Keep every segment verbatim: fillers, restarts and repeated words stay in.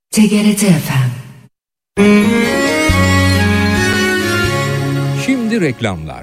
T G R T F M. Şimdi reklamlar.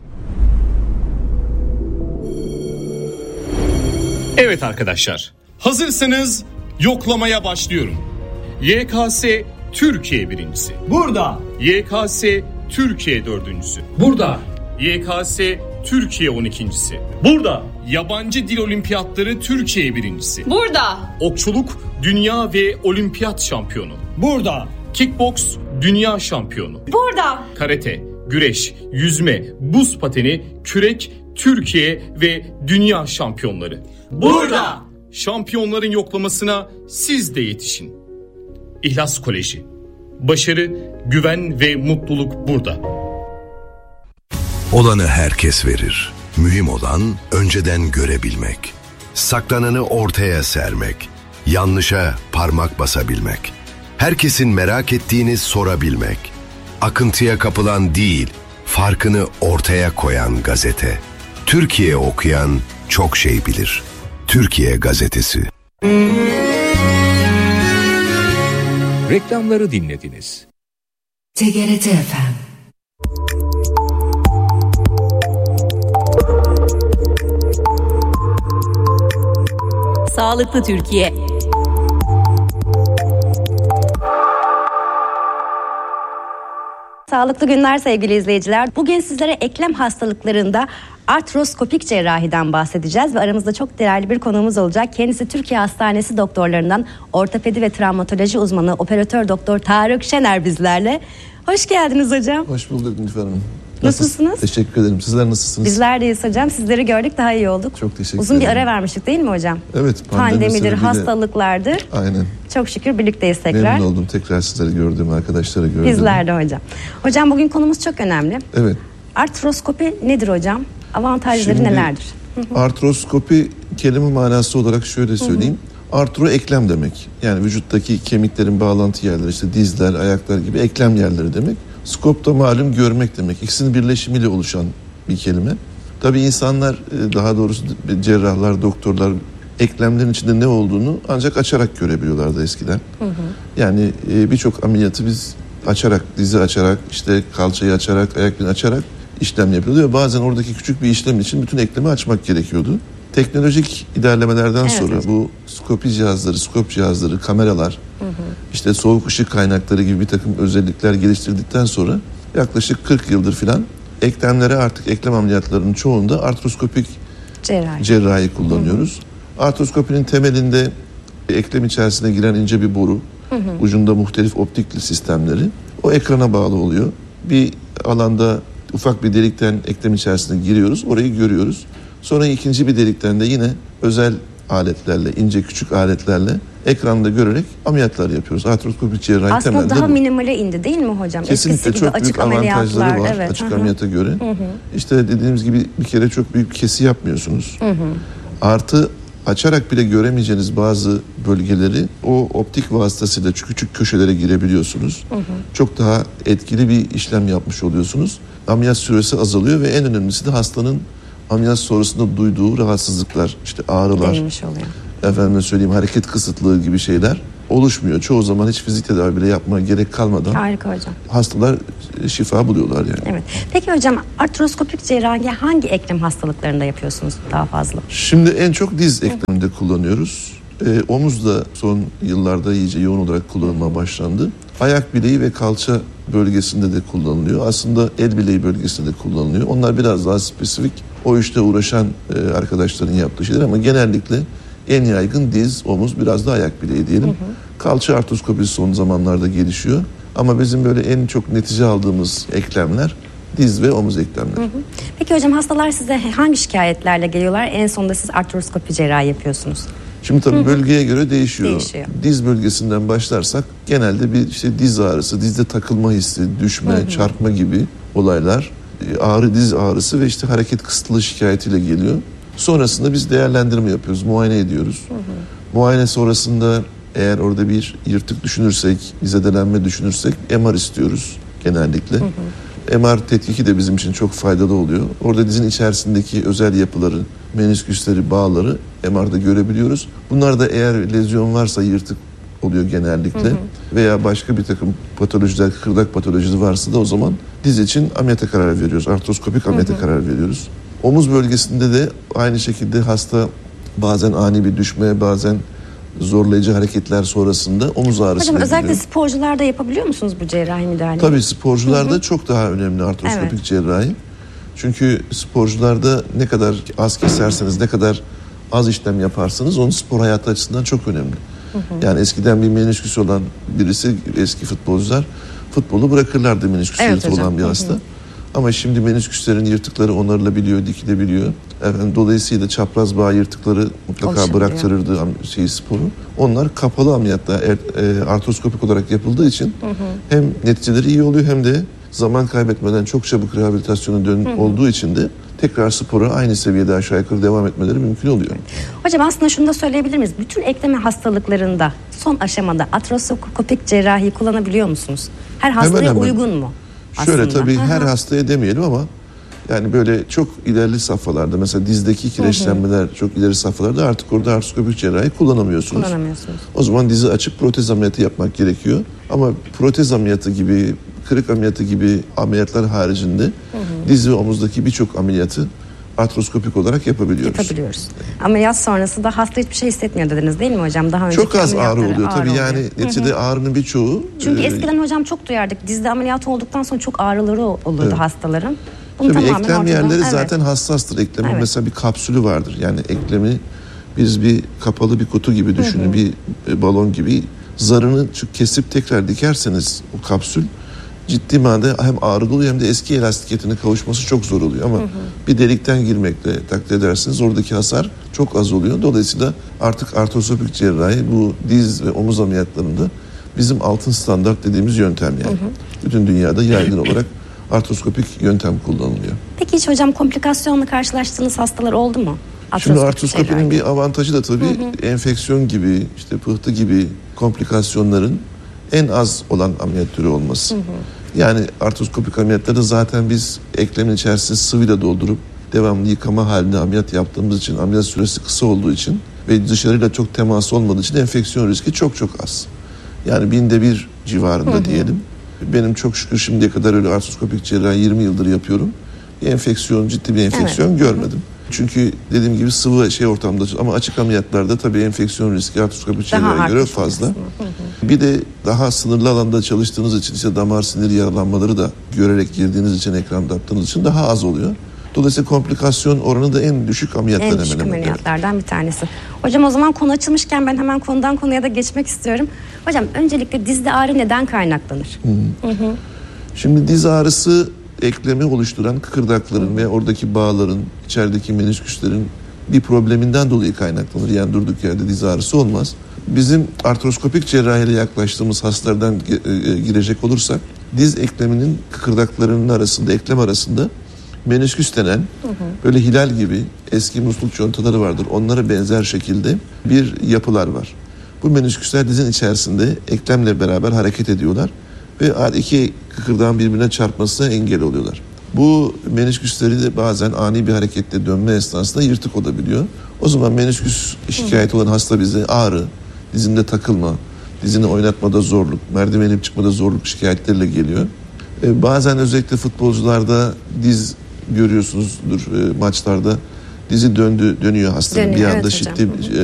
Evet arkadaşlar, hazırsanız yoklamaya başlıyorum. Y K S Türkiye birincisi. Burada. Y K S Türkiye dördüncüsü. Burada. Y K S Türkiye on ikincisi. Burada. Yabancı dil olimpiyatları Türkiye birincisi. Burada. Okçuluk dünya ve olimpiyat şampiyonu. Burada. Kickboks dünya şampiyonu. Burada. Karate, güreş, yüzme, buz pateni, kürek, Türkiye ve dünya şampiyonları. Burada. Şampiyonların yoklamasına siz de yetişin. İhlas Koleji. Başarı, güven ve mutluluk burada. Olanı herkes verir. Mühim olan önceden görebilmek. Saklananı ortaya sermek. Yanlışa parmak basabilmek. Herkesin merak ettiğini sorabilmek. Akıntıya kapılan değil, farkını ortaya koyan gazete. Türkiye okuyan çok şey bilir. Türkiye Gazetesi. Reklamları dinlediniz. T G R T F M. Sağlıklı Türkiye. Sağlıklı günler sevgili izleyiciler. Bugün sizlere eklem hastalıklarında artroskopik cerrahiden bahsedeceğiz ve aramızda çok değerli bir konuğumuz olacak. Kendisi Türkiye Hastanesi doktorlarından ortopedi ve travmatoloji uzmanı operatör doktor Tarık Şener bizlerle. Hoş geldiniz hocam. Hoş bulduk Nilüfer Hanım. Nasılsınız? Teşekkür ederim. Sizler nasılsınız? Bizler deyiz hocam. Sizleri gördük, daha iyi olduk. Çok teşekkür Uzun ederim. bir ara vermiştik değil mi hocam? Evet. Pandemi Pandemidir, sebebiyle... hastalıklardır. Aynen. Çok şükür birlikteyiz tekrar. Memnun oldum tekrar sizleri gördüğüm, arkadaşları gördüğüm. Bizler de hocam. Hocam bugün konumuz çok önemli. Evet. Artroskopi nedir hocam? Avantajları Şimdi, nelerdir? artroskopi kelime manası olarak şöyle söyleyeyim. Hı hı. Artro eklem demek. Yani vücuttaki kemiklerin bağlantı yerleri, işte dizler, ayaklar gibi eklem yerleri demek. Skop da malum görmek demek. İkisinin birleşimiyle oluşan bir kelime. Tabii insanlar, daha doğrusu cerrahlar, doktorlar eklemlerin içinde ne olduğunu ancak açarak görebiliyorlardı eskiden. Hı hı. Yani birçok ameliyatı biz açarak, dizi açarak, işte kalçayı açarak, ayak bileğini açarak işlem yapıyordu ve bazen oradaki küçük bir işlem için bütün eklemi açmak gerekiyordu. Teknolojik ilerlemelerden evet, sonra hocam. Bu skopi cihazları, skop cihazları, kameralar, hı hı. işte soğuk ışık kaynakları gibi bir takım özellikler geliştirdikten sonra yaklaşık kırk yıldır filan eklemlere artık eklem ameliyatlarının çoğunda artroskopik cerrahi, cerrahi kullanıyoruz. Hı hı. Artroskopinin temelinde eklem içerisine giren ince bir boru, hı hı. ucunda muhtelif optik sistemleri, o ekrana bağlı oluyor. Bir alanda ufak bir delikten eklem içerisine giriyoruz, orayı görüyoruz. Sonra ikinci bir delikten de yine özel aletlerle, ince küçük aletlerle ekranda görerek ameliyatlar yapıyoruz. Artroskopik cerrahi aslında temelde daha bu. minimale indi değil mi hocam? Kesinlikle Eskisi çok gibi büyük açık avantajları var evet. açık Hı-hı. ameliyata göre. Hı-hı. İşte dediğimiz gibi bir kere çok büyük kesi yapmıyorsunuz. Hı-hı. Artı açarak bile göremeyeceğiniz bazı bölgeleri o optik vasıtasıyla küçük köşelere girebiliyorsunuz. Hı hı. Çok daha etkili bir işlem yapmış oluyorsunuz. Ameliyat süresi azalıyor ve en önemlisi de hastanın ameliyat sonrasında duyduğu rahatsızlıklar, işte ağrılar, efendime söyleyeyim hareket kısıtlığı gibi şeyler oluşmuyor. Çoğu zaman hiç fizik tedavi bile yapmaya gerek kalmadan harika hocam. Hastalar şifa buluyorlar yani. Evet. Peki hocam artroskopik cerrahi hangi eklem hastalıklarında yapıyorsunuz daha fazla? Şimdi en çok diz ekleminde kullanıyoruz. Ee, omuz da son yıllarda iyice yoğun olarak kullanılmaya başlandı. Ayak bileği ve kalça bölgesinde de kullanılıyor. Aslında el bileği bölgesinde de kullanılıyor. Onlar biraz daha spesifik. O işte uğraşan e, arkadaşların yaptığı şeyler ama genellikle en yaygın diz, omuz, biraz da ayak bileği diyelim. Hı hı. Kalça artroskopisi son zamanlarda gelişiyor. Ama bizim böyle en çok netice aldığımız eklemler diz ve omuz eklemleri. Hı hı. Peki hocam hastalar size hangi şikayetlerle geliyorlar? En sonunda siz artroskopi cerrahi yapıyorsunuz. Şimdi tabii hı hı. bölgeye göre değişiyor. değişiyor. Diz bölgesinden başlarsak genelde bir işte diz ağrısı, dizde takılma hissi, düşme, hı hı. çarpma gibi olaylar, ağrı, diz ağrısı ve işte hareket kısıtlığı şikayetiyle geliyor. Sonrasında biz değerlendirme yapıyoruz, muayene ediyoruz. Hı hı. Muayene sonrasında eğer orada bir yırtık düşünürsek, zedelenme düşünürsek M R istiyoruz genellikle. Hı hı. M R tetkiki de bizim için çok faydalı oluyor. Orada dizin içerisindeki özel yapıları, menisküsleri, bağları M R'da görebiliyoruz. Bunlar da eğer lezyon varsa, yırtık oluyor genellikle. Hı hı. Veya başka bir takım patolojiler, kıkırdak patolojisi varsa da o zaman diz için ameliyata karar veriyoruz. Artroskopik ameliyata hı hı. karar veriyoruz. Omuz bölgesinde de aynı şekilde hasta bazen ani bir düşme, bazen zorlayıcı hareketler sonrasında omuz ağrısı. Hocam özellikle geliyor. Sporcularda yapabiliyor musunuz bu cerrahi müdahaleyi? Tabii sporcularda hı hı. çok daha önemli artroskopik evet. cerrahi. Çünkü sporcularda ne kadar az keserseniz, ne kadar az işlem yaparsanız onun spor hayatı açısından çok önemli. Hı hı. Yani eskiden bir menisküsü olan birisi, eski futbolcular futbolu bırakırlardı menisküsü evet, yırtık olan bir hasta. Hı hı. Ama şimdi menisküslerin yırtıkları onarılabiliyor, dikilebiliyor. Efendim, dolayısıyla çapraz bağ yırtıkları mutlaka bıraktırırdı şey sporu. Onlar kapalı ameliyatta e, artroskopik olarak yapıldığı için hı hı. hem neticeleri iyi oluyor hem de zaman kaybetmeden çok çabuk rehabilitasyona dön hı hı. olduğu için de tekrar spora aynı seviyede aşağı yukarı devam etmeleri mümkün oluyor. Hocam aslında şunu da söyleyebilir miyiz? Bütün eklem hastalıklarında son aşamada artroskopik cerrahi kullanabiliyor musunuz? Her hastaya hemen hemen. uygun mu? Şöyle aslında? tabii Hı-hı. her hastaya demeyelim ama yani böyle çok ilerli safhalarda, mesela dizdeki kireçlenmeler Hı-hı. çok ileri safhalarda artık orada artroskopik cerrahi kullanamıyorsunuz. Kullanamıyorsunuz. O zaman dizi açıp protez ameliyatı yapmak gerekiyor. Ama protez ameliyatı gibi, kırık ameliyatı gibi ameliyatlar haricinde Hı-hı. dizi ve omuzdaki birçok ameliyatı artroskopik olarak yapabiliyoruz. Yapabiliyoruz. Ameliyat sonrası da hasta hiçbir şey hissetmiyor dediniz değil mi hocam? Daha çok az ağrı oluyor tabii oluyor. Yani neticede Hı-hı. ağrının birçoğu. Çünkü e, eskiden hocam çok duyardık. Dizde ameliyat olduktan sonra çok ağrıları olurdu evet. hastaların. Bunu tabii eklem ortadan, yerleri evet. zaten hassastır. Eklemin evet. mesela bir kapsülü vardır. Yani eklemi biz bir kapalı bir kutu gibi düşünün. Hı-hı. Bir balon gibi. Zarını kesip tekrar dikerseniz o kapsül ciddi manada hem ağrılı oluyor hem de eski elastikiyetine kavuşması çok zor oluyor. Ama hı hı. bir delikten girmekle takdir edersiniz oradaki hasar çok az oluyor. Dolayısıyla artık artroskopik cerrahi bu diz ve omuz ameliyatlarında bizim altın standart dediğimiz yöntem yani. Hı hı. Bütün dünyada yaygın olarak artroskopik yöntem kullanılıyor. Peki hiç hocam komplikasyonla karşılaştığınız hastalar oldu mu? Şimdi artroskopinin bir avantajı da tabii hı hı. enfeksiyon gibi, işte pıhtı gibi komplikasyonların en az olan ameliyat türü olması. Hı hı. Yani artroskopik ameliyatlarda zaten biz eklemin içerisine sıvıyla doldurup devamlı yıkama halinde ameliyat yaptığımız için, ameliyat süresi kısa olduğu için ve dışarıyla çok temas olmadığı için enfeksiyon riski çok çok az. Yani binde bir civarında hı hı. diyelim. Benim çok şükür şimdiye kadar öyle artroskopik cerrahi yirmi yıldır yapıyorum. Bir enfeksiyon, ciddi bir enfeksiyon evet. görmedim. Hı hı. Çünkü dediğim gibi sıvı şey ortamda ama açık ameliyatlarda tabii enfeksiyon riski artroskopik cerrahiye göre fazla. Hı hı. Bir de daha sınırlı alanda çalıştığınız için, işte damar sinir yaralanmaları da görerek girdiğiniz için, ekranda yaptığınız için daha az oluyor. Dolayısıyla komplikasyon oranı da en düşük ameliyatlar hemen hemen. En düşük ameliyatlardan bir tanesi. Hocam o zaman konu açılmışken ben hemen konudan konuya da geçmek istiyorum. Hocam öncelikle dizde ağrı neden kaynaklanır? Hı. Hı hı. Şimdi diz ağrısı eklemi oluşturan kıkırdakların Hı. ve oradaki bağların, içerideki menisküslerin bir probleminden dolayı kaynaklanır. Yani durduk yerde diz ağrısı olmaz. Bizim artroskopik cerrahiyle yaklaştığımız hastalardan girecek olursak diz ekleminin kıkırdaklarının arasında, eklem arasında menisküs denen hı hı. böyle hilal gibi eski musluk contaları vardır. Onlara benzer şekilde bir yapılar var. Bu menisküsler dizin içerisinde eklemle beraber hareket ediyorlar ve iki kıkırdağın birbirine çarpmasına engel oluyorlar. Bu menisküsleri de bazen ani bir hareketle dönme esnasında yırtık olabiliyor. O zaman menisküs şikayeti olan hasta bize ağrı, dizinde takılma, dizini oynatmada zorluk, merdiven inip çıkmada zorluk şikayetleriyle geliyor. Ee, bazen özellikle futbolcularda diz görüyorsunuzdur e, maçlarda dizi döndü dönüyor hastanın bir anda evet, şiddet